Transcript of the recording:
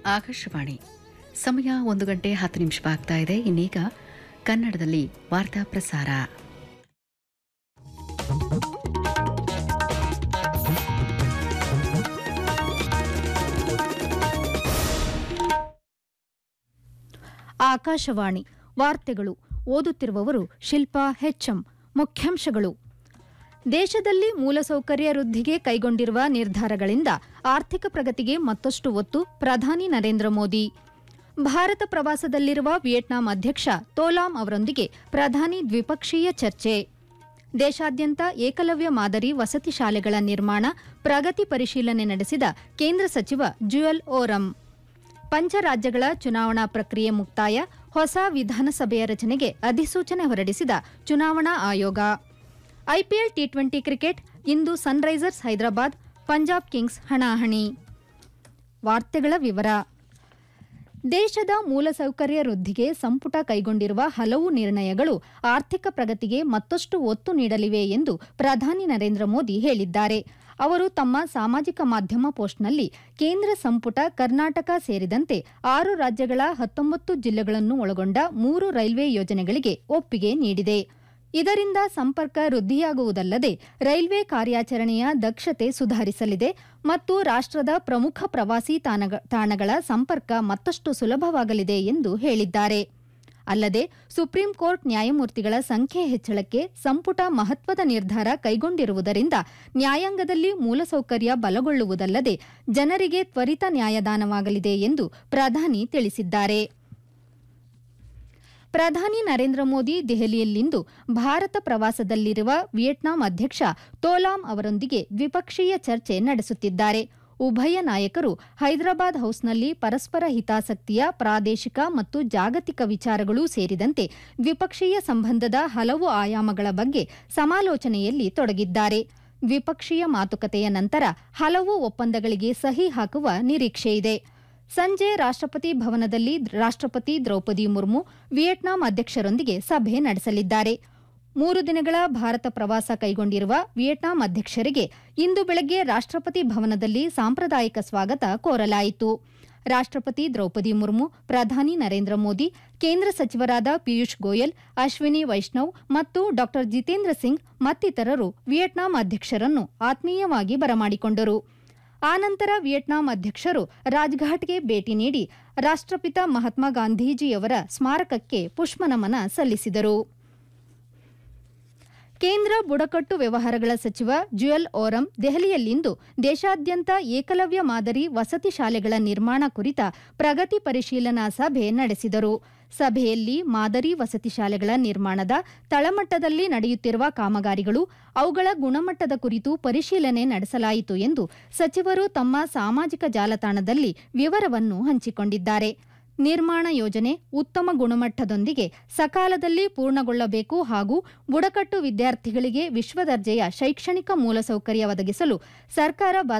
ಆಕಾಶವಾಣಿ ಸಮಯ 1:10 ಆಗ್ತಾ ಇದೆ. ಇನ್ನೀಗ ಕನ್ನಡದಲ್ಲಿ ವಾರ್ತಾ ಪ್ರಸಾರ. ಆಕಾಶವಾಣಿ ವಾರ್ತೆಗಳು. ಓದುತ್ತಿರುವವರು ಶಿಲ್ಪಾ ಹೆಚ್ಎಂ. ಮುಖ್ಯಾಂಶಗಳು: ದೇಶದಲ್ಲಿ ಮೂಲಸೌಕರ್ಯ ವೃದ್ಧಿಗೆ ಕೈಗೊಂಡಿರುವ ನಿರ್ಧಾರಗಳಿಂದ ಆರ್ಥಿಕ ಪ್ರಗತಿಗೆ ಮತ್ತಷ್ಟು ಒತ್ತು. ಪ್ರಧಾನಿ ನರೇಂದ್ರ ಮೋದಿ. ಭಾರತ ಪ್ರವಾಸದಲ್ಲಿರುವ ವಿಯೆಟ್ನಾಂ ಅಧ್ಯಕ್ಷ ತೋಲಾಂ ಅವರೊಂದಿಗೆ ಪ್ರಧಾನಿ ದ್ವಿಪಕ್ಷೀಯ ಚರ್ಚೆ. ದೇಶಾದ್ಯಂತ ಏಕಲವ್ಯ ಮಾದರಿ ವಸತಿ ಶಾಲೆಗಳ ನಿರ್ಮಾಣ ಪ್ರಗತಿ ಪರಿಶೀಲನೆ ನಡೆಸಿದ ಕೇಂದ್ರ ಸಚಿವ ಜುಯಲ್ ಓರಂ. ಪಂಚರಾಜ್ಯಗಳ ಚುನಾವಣಾ ಪ್ರಕ್ರಿಯೆ ಮುಕ್ತಾಯ. ಹೊಸ ವಿಧಾನಸಭೆಯ ರಚನೆಗೆ ಅಧಿಸೂಚನೆ ಹೊರಡಿಸಿದ ಚುನಾವಣಾ ಆಯೋಗ. ಐಪಿಎಲ್ ಟಿ20 ಕ್ರಿಕೆಟ್ ಇಂದು ಸನ್ರೈಸರ್ಸ್ ಹೈದರಾಬಾದ್ ಪಂಜಾಬ್ ಕಿಂಗ್ಸ್ ಹಣಾಹಣಿ. ವಾರ್ತೆಗಳ ವಿವರ. ದೇಶದ ಮೂಲಸೌಕರ್ಯ ವೃದ್ಧಿಗೆ ಸಂಪುಟ ಕೈಗೊಂಡಿರುವ ಹಲವು ನಿರ್ಣಯಗಳು ಆರ್ಥಿಕ ಪ್ರಗತಿಗೆ ಮತ್ತಷ್ಟು ಒತ್ತು ನೀಡಲಿವೆ ಎಂದು ಪ್ರಧಾನಿ ನರೇಂದ್ರ ಮೋದಿ ಹೇಳಿದ್ದಾರೆ. ಅವರು ತಮ್ಮ ಸಾಮಾಜಿಕ ಮಾಧ್ಯಮ ಪೋಸ್ಟ್ನಲ್ಲಿ ಕೇಂದ್ರ ಸಂಪುಟ ಕರ್ನಾಟಕ ಸೇರಿದಂತೆ 6 ರಾಜ್ಯಗಳ 19 ಜಿಲ್ಲೆಗಳನ್ನು ಒಳಗೊಂಡ 3 ರೈಲ್ವೆ ಯೋಜನೆಗಳಿಗೆ ಒಪ್ಪಿಗೆ ನೀಡಿದೆ. ಇದರಿಂದ ಸಂಪರ್ಕ ವೃದ್ಧಿಯಾಗುವುದಲ್ಲದೆ ರೈಲ್ವೆ ಕಾರ್ಯಾಚರಣೆಯ ದಕ್ಷತೆ ಸುಧಾರಿಸಲಿದೆ ಮತ್ತು ರಾಷ್ಟ್ರದ ಪ್ರಮುಖ ಪ್ರವಾಸಿ ತಾಣಗಳ ಸಂಪರ್ಕ ಮತ್ತಷ್ಟು ಸುಲಭವಾಗಲಿದೆ ಎಂದು ಹೇಳಿದ್ದಾರೆ. ಅಲ್ಲದೆ ಸುಪ್ರೀಂ ಕೋರ್ಟ್ ನ್ಯಾಯಮೂರ್ತಿಗಳ ಸಂಖ್ಯೆ ಹೆಚ್ಚಳಕ್ಕೆ ಸಂಪುಟ ಮಹತ್ವದ ನಿರ್ಧಾರ ಕೈಗೊಂಡಿರುವುದರಿಂದ ನ್ಯಾಯಾಂಗದಲ್ಲಿ ಮೂಲಸೌಕರ್ಯ ಬಲಗೊಳ್ಳುವುದಲ್ಲದೆ ಜನರಿಗೆ ತ್ವರಿತ ನ್ಯಾಯದಾನವಾಗಲಿದೆ ಎಂದು ಪ್ರಧಾನಿ ತಿಳಿಸಿದ್ದಾರೆ. ಪ್ರಧಾನಿ ನರೇಂದ್ರ ಮೋದಿ ದೆಹಲಿಯಲ್ಲಿಂದು ಭಾರತ ಪ್ರವಾಸದಲ್ಲಿರುವ ವಿಯೆಟ್ನಾಂ ಅಧ್ಯಕ್ಷ ತೋಲಾಂ ಅವರೊಂದಿಗೆ ದ್ವಿಪಕ್ಷೀಯ ಚರ್ಚೆ ನಡೆಸುತ್ತಿದ್ದಾರೆ. ಉಭಯ ನಾಯಕರು ಹೈದರಾಬಾದ್ ಹೌಸ್ನಲ್ಲಿ ಪರಸ್ಪರ ಹಿತಾಸಕ್ತಿಯ ಪ್ರಾದೇಶಿಕ ಮತ್ತು ಜಾಗತಿಕ ವಿಚಾರಗಳೂ ಸೇರಿದಂತೆ ದ್ವಿಪಕ್ಷೀಯ ಸಂಬಂಧದ ಹಲವು ಆಯಾಮಗಳ ಬಗ್ಗೆ ಸಮಾಲೋಚನೆಯಲ್ಲಿ ತೊಡಗಿದ್ದಾರೆ. ದ್ವಿಪಕ್ಷೀಯ ಮಾತುಕತೆಯ ನಂತರ ಹಲವು ಒಪ್ಪಂದಗಳಿಗೆ ಸಹಿ ಹಾಕುವ ನಿರೀಕ್ಷೆಯಿದೆ. ಸಂಜೆ ರಾಷ್ಟ್ರಪತಿ ಭವನದಲ್ಲಿ ರಾಷ್ಟ್ರಪತಿ ದ್ರೌಪದಿ ಮುರ್ಮು ವಿಯೆಟ್ನಾಂ ಅಧ್ಯಕ್ಷರೊಂದಿಗೆ ಸಭೆ ನಡೆಸಲಿದ್ದಾರೆ. 3 ದಿನಗಳ ಭಾರತ ಪ್ರವಾಸ ಕೈಗೊಂಡಿರುವ ವಿಯೆಟ್ನಾಂ ಅಧ್ಯಕ್ಷರಿಗೆ ಇಂದು ಬೆಳಗ್ಗೆ ರಾಷ್ಟ್ರಪತಿ ಭವನದಲ್ಲಿ ಸಾಂಪ್ರದಾಯಿಕ ಸ್ವಾಗತ ಕೋರಲಾಯಿತು. ರಾಷ್ಟ್ರಪತಿ ದ್ರೌಪದಿ ಮುರ್ಮು, ಪ್ರಧಾನಿ ನರೇಂದ್ರ ಮೋದಿ, ಕೇಂದ್ರ ಸಚಿವರಾದ ಪಿಯೂಷ್ ಗೋಯಲ್, ಅಶ್ವಿನಿ ವೈಷ್ಣವ್ ಮತ್ತು ಡಾ ಜಿತೇಂದ್ರ ಸಿಂಗ್ ಮತ್ತಿತರರು ವಿಯೆಟ್ನಾಂ ಅಧ್ಯಕ್ಷರನ್ನು ಆತ್ಮೀಯವಾಗಿ ಬರಮಾಡಿಕೊಂಡರು. ಆನಂತರ ವಿಯೆಟ್ನಾಂ ಅಧ್ಯಕ್ಷರು ರಾಜ್ಘಾಟ್ಗೆ ಭೇಟಿ ನೀಡಿ ರಾಷ್ಟ್ರಪಿತ ಮಹಾತ್ಮ ಗಾಂಧೀಜಿಯವರ ಸ್ಮಾರಕಕ್ಕೆ ಪುಷ್ಪನಮನ ಸಲ್ಲಿಸಿದರು. ಕೇಂದ್ರ ಬುಡಕಟ್ಟು ವ್ಯವಹಾರಗಳ ಸಚಿವ ಜುಯಲ್ ಓರಂ ದೆಹಲಿಯಲ್ಲಿಂದು ದೇಶಾದ್ಯಂತ ಏಕಲವ್ಯ ಮಾದರಿ ವಸತಿ ಶಾಲೆಗಳ ನಿರ್ಮಾಣ ಕುರಿತ ಪ್ರಗತಿ ಪರಿಶೀಲನಾ ಸಭೆ ನಡೆಸಿದರು. ಸಭೆಯಲ್ಲಿ ಮಾದರಿ ವಸತಿ ಶಾಲೆಗಳ ನಿರ್ಮಾಣದ ತಳಮಟ್ಟದಲ್ಲಿ ನಡೆಯುತ್ತಿರುವ ಕಾಮಗಾರಿಗಳು, ಅವುಗಳ ಗುಣಮಟ್ಟದ ಕುರಿತು ಪರಿಶೀಲನೆ ನಡೆಸಲಾಯಿತು ಎಂದು ಸಚಿವರು ತಮ್ಮ ಸಾಮಾಜಿಕ ಜಾಲತಾಣದಲ್ಲಿ ವಿವರವನ್ನು ಹಂಚಿಕೊಂಡಿದ್ದಾರೆ. ನಿರ್ಮಾಣ ಯೋಜನೆ ಉತ್ತಮ ಗುಣಮಟ್ಟದೊಂದಿಗೆ ಸಕಾಲದಲ್ಲಿ ಪೂರ್ಣಗೊಳ್ಳಬೇಕು ಹಾಗೂ ಬುಡಕಟ್ಟು ವಿದ್ಯಾರ್ಥಿಗಳಿಗೆ ವಿಶ್ವದರ್ಜೆಯ ಶೈಕ್ಷಣಿಕ ಮೂಲಸೌಕರ್ಯ ಒದಗಿಸಲು ಸರ್ಕಾರ